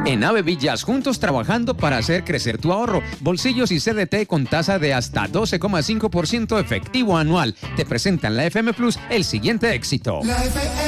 En Ave Villas, juntos trabajando para hacer crecer tu ahorro. Bolsillos y CDT con tasa de hasta 12,5% efectivo anual. Te presentan la FM Plus el siguiente éxito.